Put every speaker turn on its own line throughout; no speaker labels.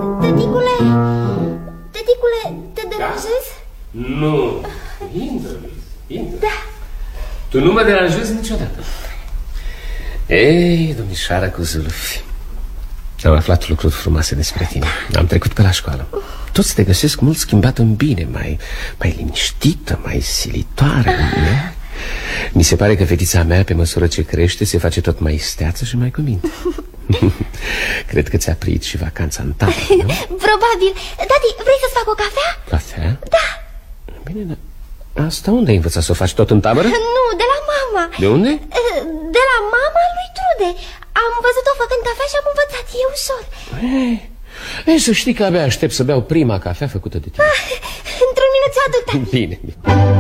Tăticule, te deranjez?
Nu, intră, intră.
Da.
Tu nu mă deranjezi niciodată. Ei, domnișoara cu zulfi, am aflat lucruri frumoase despre tine. Am trecut pe la școală. Toți te găsesc mult schimbat în bine, mai liniștită, mai silitoare. Mi se pare că fetița mea, pe măsură ce crește, se face tot mai steață și mai cu minte. Cred că ți-a prit și vacanța în tabără, nu?
Probabil. Tati, vrei să-ți fac o cafea?
Cafea?
Da.
Bine, dar asta unde ai învățat să o faci, tot în tabără?
Nu, de la mama.
De unde?
De la mama lui Trude. Am văzut-o făcând cafea și am învățat. E ușor.
Ei, să știi că abia aștept să beau prima cafea făcută de tine.
Într-un minut ți-o aduc, tati.
Bine, bine.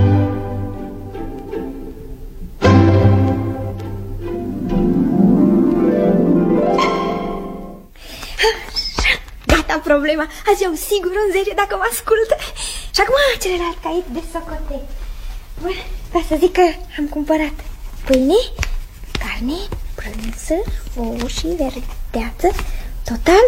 Gata problema. Azi eu sigur în 10 dacă mă ascultă. Și acum celălalt caiet de socotei. Bun, vreau să zic că am cumpărat pâine, carne, prânză, ou și verdeață. Total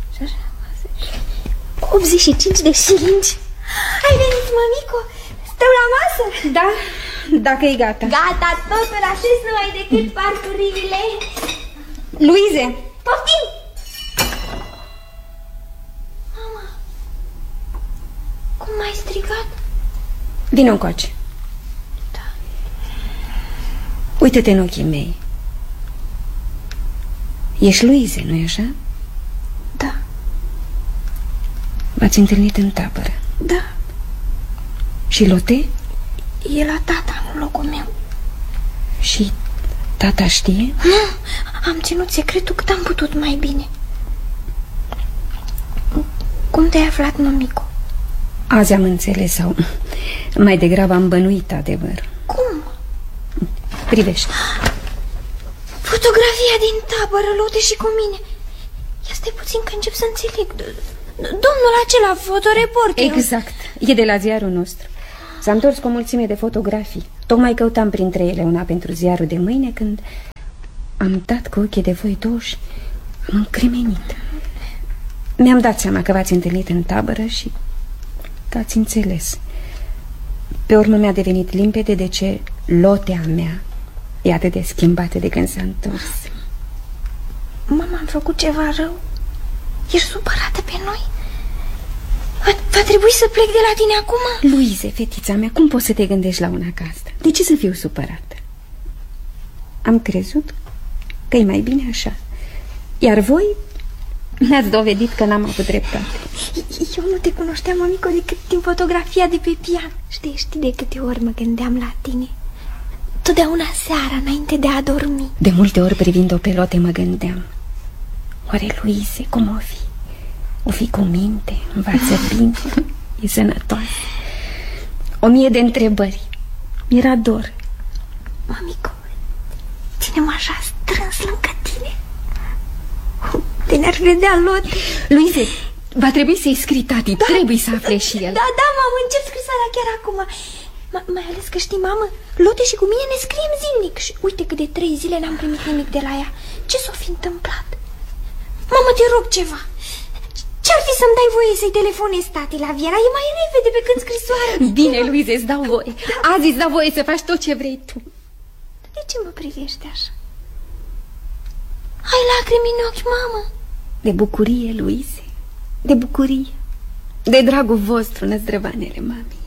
85 de șilingi. Hai veniți, mămico, stăm la masă.
Da, dacă e gata.
Gata, totul așez numai decât farfurile.
Luize!
Poftim! Mama, cum m-ai strigat?
Vino încoace.
Da.
Uită-te în ochii mei. Ești Luize, nu-i așa?
Da.
V-ați întâlnit în tabără.
Da.
Și Lotte?
E la tata, în locul meu.
Și tata știe?
Nu, am ținut secretul cât am putut mai bine. Cum te-ai aflat, mămico?
Azi am înțeles, sau mai degrabă am bănuit adevăr.
Cum?
Privește.
Fotografia din tabără, Lotte și cu mine. Ia stai puțin că încep să înțeleg. Domnul acela, fotoreporter.
Exact, e de la ziarul nostru. S-a întors cu o mulțime de fotografii. Tocmai căutam printre ele una pentru ziarul de mâine, când am dat cu ochii de voi două și am încremenit. Mi-am dat seama că v-ați întâlnit în tabără și că ați înțeles. Pe urmă mi-a devenit limpede de ce Lotea mea e atât de schimbată de când s-a întors.
Mama, am făcut ceva rău? Ești supărată pe noi? Va trebui să plec de la tine acum?
Luize, fetița mea, cum poți să te gândești la una ca asta? De ce să fiu supărată? Am crezut că e mai bine așa. Iar voi mi-ați dovedit că n-am avut dreptate.
Eu nu te cunoșteam, mămico, decât din fotografia de pe pian. Știi de câte ori mă gândeam la tine? Totdeauna seara, înainte de a dormi.
De multe ori, privind-o pe Lotte, mă gândeam: oare Luize cum o fi? O fi cu minte, învață bine, e sănătoasă. 1000 de întrebări. Mi-era dor.
Mămico, ține-mă așa strâns lângă tine. Te ne-ar vedea Lotte.
Luize, va trebui să-i scrii tati, da, trebuie să afle și el.
Da, mamă, încep scrisoarea chiar acum. Mai ales că știi, mamă, Lotte și cu mine ne scriem zilnic. Și uite că de 3 zile n-am primit nimic de la ea. Ce s-o fi întâmplat? Mamă, te rog ceva. Ce-ar fi să-mi dai voie să-i telefonezi tati la Viera? E mai repede pe când scrisoarea.
Bine, Luize, îți dau voie. Azi îți dau voie să faci tot ce vrei tu.
De ce mă privești așa? Ai lacrimi în ochi, mamă.
De bucurie, Luize, de bucurie. De dragul vostru, năzdrăvanele, mami.